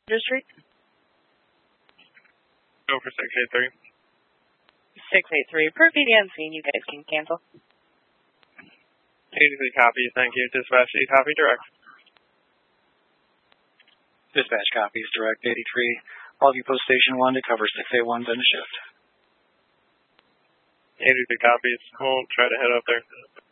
Street? Go for 683. 683. Per PDN scene, you guys can cancel. 83 copies, thank you. Dispatch, you copy direct. Dispatch copies, direct 83. Longview Post Station 1 to cover 681's end of shift. 83 copies. We'll try to head up there.